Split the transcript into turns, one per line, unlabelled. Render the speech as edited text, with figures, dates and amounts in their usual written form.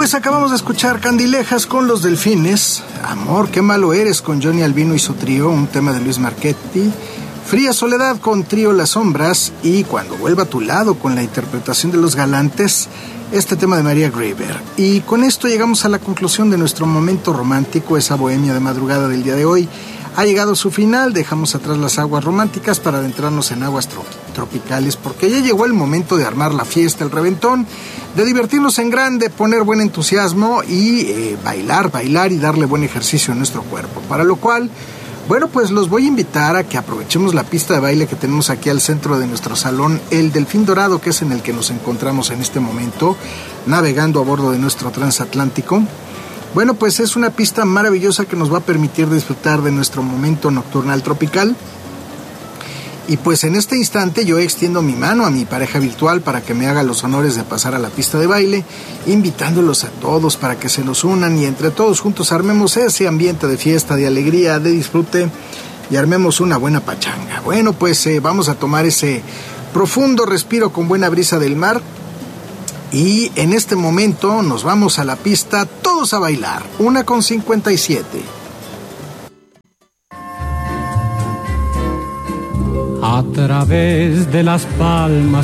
pues acabamos de escuchar Candilejas con Los Delfines, Amor, qué malo eres con Johnny Albino y su trío, un tema de Luis Marchetti, Fría Soledad con Trío Las Sombras y Cuando vuelva a tu lado con la interpretación de Los Galantes, este tema de María Greber. Y con esto llegamos a la conclusión de nuestro momento romántico, esa bohemia de madrugada del día de hoy. Ha llegado su final, dejamos atrás las aguas románticas para adentrarnos en aguas tropicales, porque ya llegó el momento de armar la fiesta, el reventón, de divertirnos en grande, poner buen entusiasmo y bailar y darle buen ejercicio a nuestro cuerpo. Para lo cual, bueno, pues los voy a invitar a que aprovechemos la pista de baile que tenemos aquí al centro de nuestro salón, el Delfín Dorado, que es en el que nos encontramos en este momento, navegando a bordo de nuestro transatlántico. Bueno, pues es una pista maravillosa que nos va a permitir disfrutar de nuestro momento nocturnal tropical. Y pues en este instante yo extiendo mi mano a mi pareja virtual para que me haga los honores de pasar a la pista de baile, invitándolos a todos para que se nos unan y entre todos juntos armemos ese ambiente de fiesta, de alegría, de disfrute y armemos una buena pachanga. Bueno, pues vamos a tomar ese profundo respiro con buena brisa del mar. Y en este momento nos vamos a la pista, todos a bailar, 1:57.
A través de las palmas